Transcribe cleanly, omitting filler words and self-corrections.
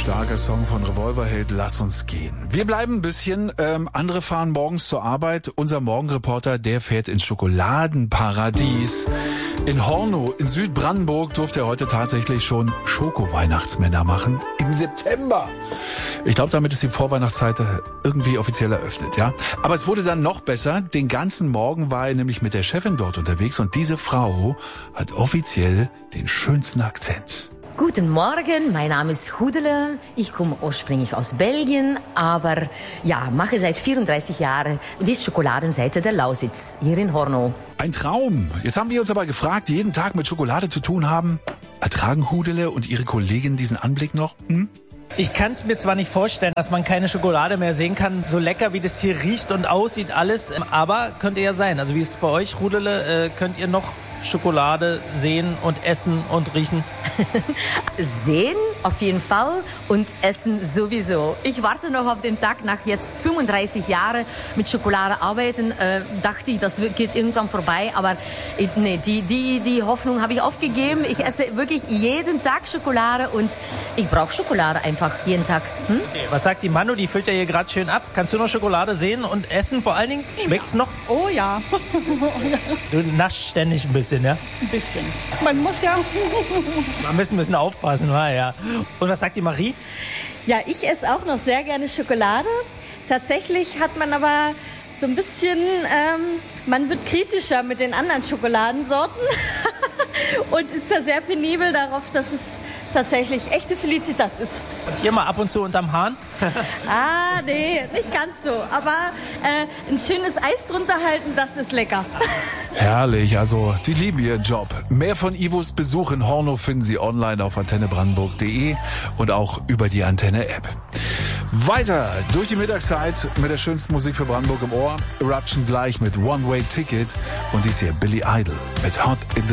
Schlagersong von Revolverheld, Lass uns gehen. Wir bleiben ein bisschen, andere fahren morgens zur Arbeit. Unser Morgenreporter, der fährt ins Schokoladenparadies. In Hornow, in Südbrandenburg, durfte er heute tatsächlich schon Schoko-Weihnachtsmänner machen. Im September. Ich glaube, damit ist die Vorweihnachtszeit irgendwie offiziell eröffnet, ja. Aber es wurde dann noch besser. Den ganzen Morgen war er nämlich mit der Chefin dort unterwegs und diese Frau hat offiziell den schönsten Akzent. Guten Morgen, mein Name ist Hudele. Ich komme ursprünglich aus Belgien, aber ja, mache seit 34 Jahren die Schokoladenseite der Lausitz hier in Hornow. Ein Traum. Jetzt haben wir uns aber gefragt, die jeden Tag mit Schokolade zu tun haben. Ertragen Hudele und ihre Kollegin diesen Anblick noch? Ich kann es mir zwar nicht vorstellen, dass man keine Schokolade mehr sehen kann, so lecker wie das hier riecht und aussieht alles, aber könnte ja sein. Also wie ist es bei euch, Hudele, könnt ihr noch Schokolade sehen und essen und riechen? Sehen auf jeden Fall und essen sowieso. Ich warte noch auf den Tag, nach jetzt 35 Jahren mit Schokolade arbeiten, dachte ich, das geht irgendwann vorbei, aber nee, die Hoffnung habe ich aufgegeben. Ich esse wirklich jeden Tag Schokolade und ich brauche Schokolade einfach jeden Tag. Okay, was sagt die Manu? Die füllt ja hier gerade schön ab. Kannst du noch Schokolade sehen und essen vor allen Dingen? Schmeckt's noch? Oh ja. Du naschst ständig ein bisschen, ja? Ein bisschen. Man muss ja. Man müssen ein bisschen aufpassen, ja. Und was sagt die Marie? Ja, ich esse auch noch sehr gerne Schokolade. Tatsächlich hat man aber so ein bisschen, man wird kritischer mit den anderen Schokoladensorten und ist da sehr penibel darauf, dass es tatsächlich echte Felicitas ist. Und hier mal ab und zu unterm Hahn? Nee, nicht ganz so. Aber ein schönes Eis drunter halten, das ist lecker. Herrlich, also die lieben ihren Job. Mehr von Ivos Besuch in Hornow finden Sie online auf antennebrandenburg.de und auch über die Antenne-App. Weiter durch die Mittagszeit mit der schönsten Musik für Brandenburg im Ohr. Eruption gleich mit One Way Ticket und dies hier Billy Idol mit Hot in the